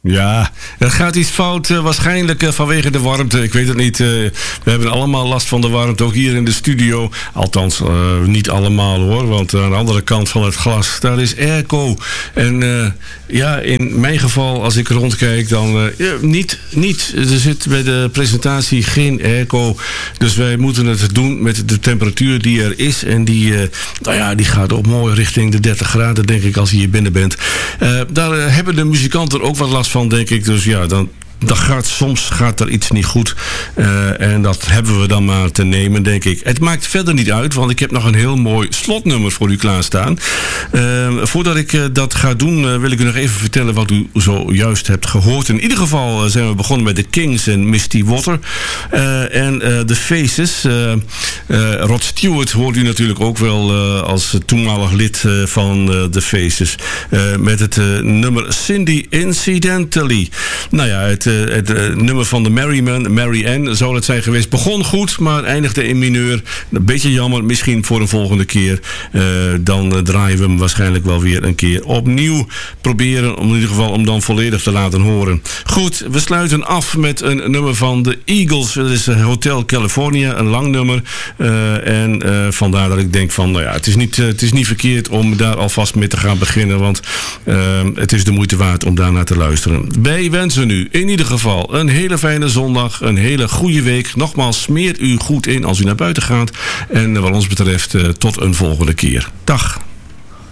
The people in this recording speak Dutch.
Ja, er gaat iets fout, waarschijnlijk vanwege de warmte. Ik weet het niet. We hebben allemaal last van de warmte, ook hier in de studio. Althans, niet allemaal hoor, want aan de andere kant van het glas, daar is airco. En in mijn geval, als ik rondkijk, dan niet. Er zit bij de presentatie geen airco. Dus wij moeten het doen met de temperatuur die er is. En die gaat ook mooi richting de 30 graden, denk ik, als je hier binnen bent. Daar hebben de muzikanten ook wat last van, denk ik. Dus ja, soms gaat er iets niet goed. En dat hebben we dan maar te nemen, denk ik. Het maakt verder niet uit, want ik heb nog een heel mooi slotnummer voor u klaarstaan. Voordat ik dat ga doen, wil ik u nog even vertellen wat u zojuist hebt gehoord. In ieder geval zijn we begonnen met The Kings en Misty Water. En The Faces. Rod Stewart hoort u natuurlijk ook wel als toenmalig lid van The Faces. Met het nummer Cindy Incidentally. Nou ja, het nummer van de Mary Ann zou het zijn geweest. Begon goed, maar eindigde in mineur. Een beetje jammer, misschien voor een volgende keer. Dan draaien we hem waarschijnlijk wel weer een keer opnieuw. Proberen in ieder geval om dan volledig te laten horen. Goed, we sluiten af met een nummer van de Eagles. Dat is Hotel California, een lang nummer. Vandaar dat ik denk van, het is niet verkeerd om daar alvast mee te gaan beginnen. Want het is de moeite waard om daarnaar te luisteren. Wij wensen u in ieder geval een hele fijne zondag, een hele goede week. Nogmaals, smeert u goed in als u naar buiten gaat. En wat ons betreft, tot een volgende keer. Dag.